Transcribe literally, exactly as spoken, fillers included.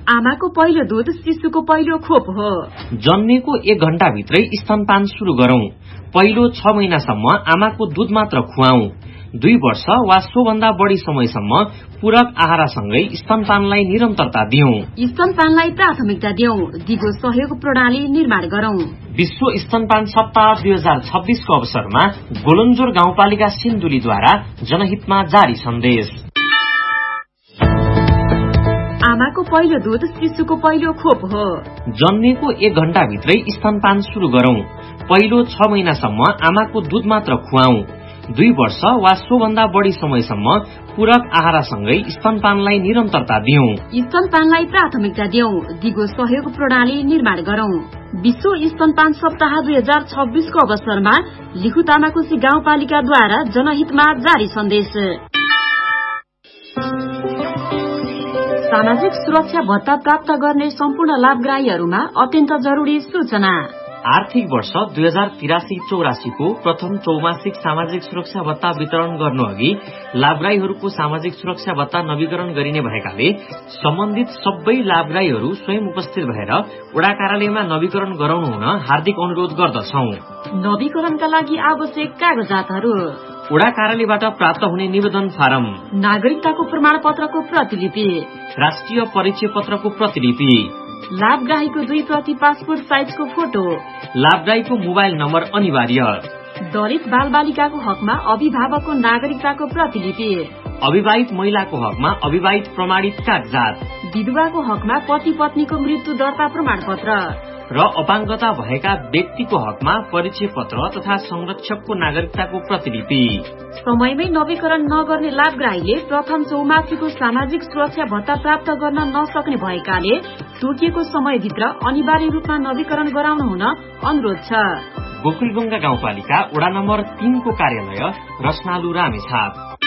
आमाको पहिलो दूध शिशुको पहिलो खोप हो। जन्मेको एक घण्टाभित्रै स्तनपान शुरू गरौं। पहिलो छ महिनासम्म आमाको दूध मात्र खुवाऊ। दुई वर्ष वा सोभन्दा बढी समयसम्म पूरक आहारसँगै स्तनपानलाई निरन्तरता दिउँ। स्तनपानलाई प्राथमिकता दिउँ। दिगो सहयोग प्रणाली निर्माण गरौं। विश्व स्तनपान सप्ताह दुई हजार छब्बीसको अवसरमा गोलन्जोर गाउँपालिका सिन्धुलीद्वारा जनहितमा जारी सन्देश। आमाको पहिलो दूध शिशुको पहिलो खोप हो। जन्मेको एक घण्टाभित्रै स्तनपान शुरू गरौं। पहिलो छ महिनासम्म आमाको दूध मात्र खुवाऊ। दुई वर्ष वा सोभन्दा बढी समयसम्म पूरक आहारसँगै स्तनपानलाई निरन्तरता दिउँ। स्तनपानलाई प्राथमिकता दिउँ। दिगो सहयोग प्रणाली निर्माण गरौं। विश्व स्तनपान सप्ताह दुई हजार छब्बीसको अवसरमा लिखु तामाकोशी गाउँपालिकाद्वारा जनहितमा जारी सन्देश। सामाजिक सुरक्षा भत्ता प्राप्त गर्ने सम्पूर्ण लाभग्राहीहरूमा अत्यन्त जरूरी सूचना। आर्थिक वर्ष दुई हजार तिरासी चौरासीको प्रथम चौमासिक सामाजिक सुरक्षा भत्ता वितरण गर्नु अघि लाभग्राहीहरूको सामाजिक सुरक्षा भत्ता नवीकरण गरिने भएकाले सम्बन्धित सबै लाभग्राहीहरू स्वयं उपस्थित भएर वडा कार्यालयमा नवीकरण गराउनु हुन हार्दिक अनुरोध गर्दछौ। नवीकरणका लागि आवश्यक कागजातहरू: वडा कार्यालयबाट प्राप्त हुने निवेदन फारम, नागरिकताको प्रमाण पत्रको प्रतिलिपि, राष्ट्रिय परिचय पत्रको प्रतिलिपि, लाभग्राहीको दुई प्रति पासपोर्ट साइजको फोटो, लाभग्राहीको मोबाइल नम्बर अनिवार्य, दलित बाल बालिकाको हकमा अभिभावकको नागरिकताको प्रतिलिपि, अविवाहित महिलाको हकमा अविवाहित प्रमाणित कागजात, विधवाको हकमा पति पत्नीको मृत्यु दर्ता प्रमाण पत्र र अपाङ्गता भएका व्यक्तिको हकमा परिचय पत्र तथा संरक्षकको नागरिकताको प्रतिलिपि। समयमै नवीकरण नगर्ने लाभग्राहीले प्रथम चौमासीको सामाजिक सुरक्षा भत्ता प्राप्त गर्न नसक्ने भएकाले तोकिएको समयभित्र अनिवार्य रूपमा नवीकरण गराउनु हुन अनुरोध छ। गोकुलगंगा गाउँपालिका वडा नम्बर तीन को कार्यालय रसनालु रामेछाप।